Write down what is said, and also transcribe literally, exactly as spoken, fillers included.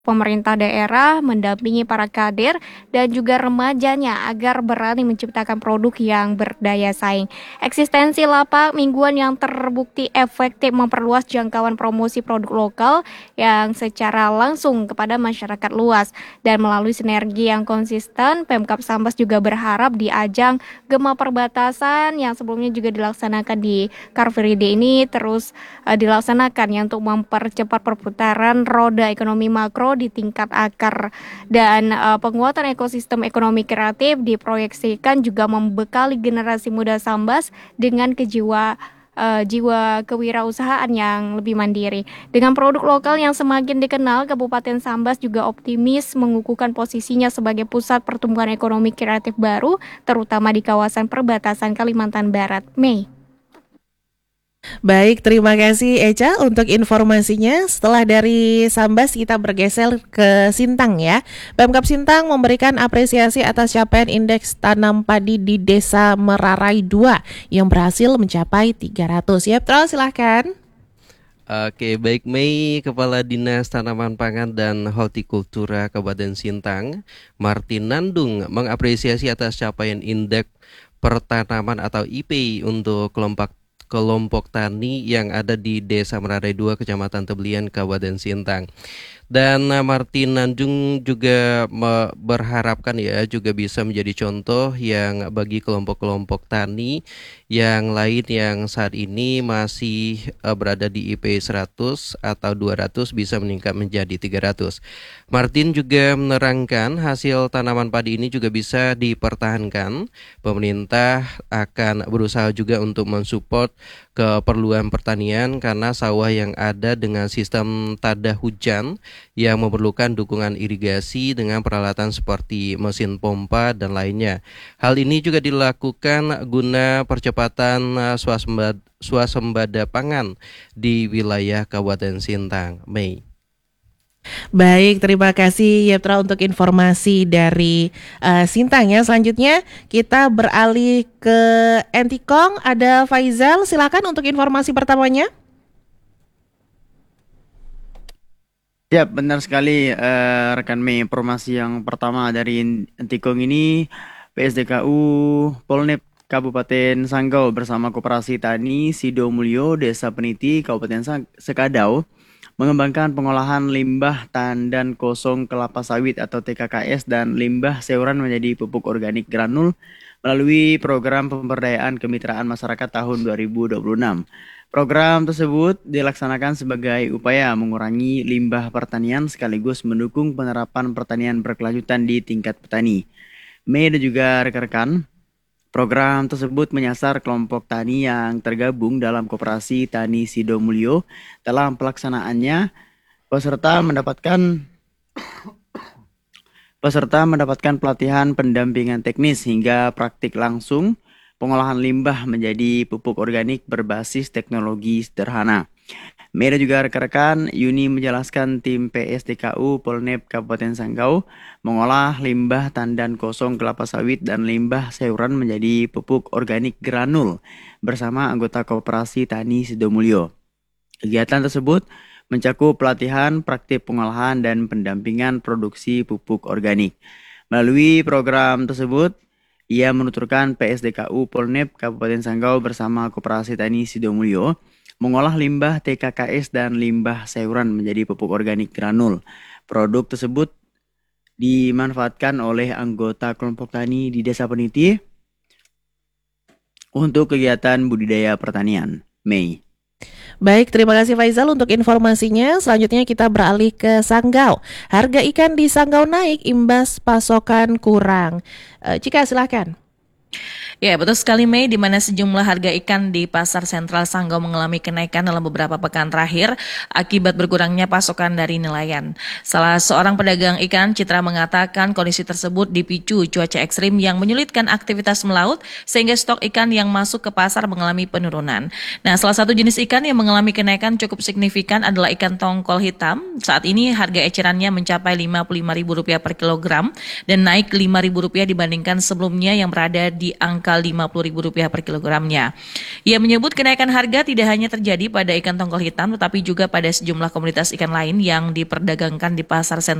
pemerintah daerah mendampingi para kader dan juga remajanya agar berani menciptakan produk yang berdaya saing. Eksistensi lapak mingguan yang terbukti efektif memperluas jangkauan promosi produk lokal yang secara langsung kepada masyarakat luas. Dan melalui sinergi yang konsisten, Pemkab Sambas juga berharap di ajang Gema Perbatasan yang sebelumnya juga dilaksanakan di Car Free Day ini terus uh, dilaksanakan ya untuk mempercepat perputaran roda ekonomi makro di tingkat akar dan uh, penguatan ekosistem ekonomi kreatif diproyeksikan juga membekali generasi muda Sambas dengan kejiwa uh, jiwa kewirausahaan yang lebih mandiri. Dengan produk lokal yang semakin dikenal, Kabupaten Sambas juga optimis mengukuhkan posisinya sebagai pusat pertumbuhan ekonomi kreatif baru, terutama di kawasan perbatasan Kalimantan Barat. Mei. Baik, terima kasih Eca untuk informasinya. Setelah dari Sambas kita bergeser ke Sintang ya. Pemkab Sintang memberikan apresiasi atas capaian indeks tanam padi di Desa Merarai dua yang berhasil mencapai tiga ratus. Ya, terus silahkan. Oke, baik Mei, Kepala Dinas Tanaman Pangan dan Hortikultura Kabupaten Sintang, Martin Nandung mengapresiasi atas capaian indeks pertanaman atau I P untuk kelompok kelompok tani yang ada di Desa Merarai dua, Kecamatan Tebelian, Kabupaten Sintang. Dan Martin Nandung juga me- berharapkan ya juga bisa menjadi contoh yang bagi kelompok-kelompok tani yang lain yang saat ini masih uh, berada di I P seratus atau dua ratus bisa meningkat menjadi tiga ratus. Martin juga menerangkan hasil tanaman padi ini juga bisa dipertahankan. Pemerintah akan berusaha juga untuk mensupport keperluan pertanian karena sawah yang ada dengan sistem tada hujan yang memerlukan dukungan irigasi dengan peralatan seperti mesin pompa dan lainnya. Hal ini juga dilakukan guna percepatan swasembada, swasembada pangan di wilayah Kabupaten Sintang. Mei. Baik, terima kasih Yetra untuk informasi dari uh, Sintang ya. Selanjutnya kita beralih ke Entikong. Ada Faizal, silakan untuk informasi pertamanya. Ya, benar sekali eh, rekan Mei. Informasi yang pertama dari Entikong ini, P S D K U Polnep Kabupaten Sanggau bersama Koperasi Tani Sidomulyo Desa Peniti Kabupaten Sang- Sekadau mengembangkan pengolahan limbah tandan kosong kelapa sawit atau T K K S dan limbah sayuran menjadi pupuk organik granul melalui program pemberdayaan kemitraan masyarakat tahun dua ribu dua puluh enam. Program tersebut dilaksanakan sebagai upaya mengurangi limbah pertanian sekaligus mendukung penerapan pertanian berkelanjutan di tingkat petani. Mei dan juga rekan-rekan, program tersebut menyasar kelompok tani yang tergabung dalam Koperasi Tani Sidomulyo. Dalam pelaksanaannya, peserta mendapatkan peserta mendapatkan pelatihan pendampingan teknis hingga praktik langsung pengolahan limbah menjadi pupuk organik berbasis teknologi sederhana. Mei dan juga rekan-rekan, Yuni menjelaskan tim P S D K U Polnep Kabupaten Sanggau mengolah limbah tandan kosong kelapa sawit dan limbah sayuran menjadi pupuk organik granul bersama anggota Koperasi Tani Sidomulyo. Kegiatan tersebut mencakup pelatihan, praktik pengolahan, dan pendampingan produksi pupuk organik. Melalui program tersebut, ia menuturkan P S D K U Polnep Kabupaten Sanggau bersama Koperasi Tani Sidomulyo mengolah limbah T K K S dan limbah sayuran menjadi pupuk organik granul. Produk tersebut dimanfaatkan oleh anggota kelompok tani di Desa Peniti untuk kegiatan budidaya pertanian. Mei. Baik, terima kasih Faizal untuk informasinya. Selanjutnya kita beralih ke Sanggau. Harga ikan di Sanggau naik imbas pasokan kurang. Uh, Cika, silakan. Ya, betul sekali Mei, di mana sejumlah harga ikan di Pasar Sentral Sanggau mengalami kenaikan dalam beberapa pekan terakhir akibat berkurangnya pasokan dari nelayan. Salah seorang pedagang ikan, Citra, mengatakan kondisi tersebut dipicu cuaca ekstrim yang menyulitkan aktivitas melaut sehingga stok ikan yang masuk ke pasar mengalami penurunan. Nah, salah satu jenis ikan yang mengalami kenaikan cukup signifikan adalah ikan tongkol hitam. Saat ini harga ecerannya mencapai lima puluh lima ribu rupiah per kilogram dan naik lima ribu rupiah dibandingkan sebelumnya yang berada di angka angka lima puluh ribu rupiah per kilogramnya. Ia menyebut kenaikan harga tidak hanya terjadi pada ikan tongkol hitam tetapi juga pada sejumlah komoditas ikan lain yang diperdagangkan di pasar sentral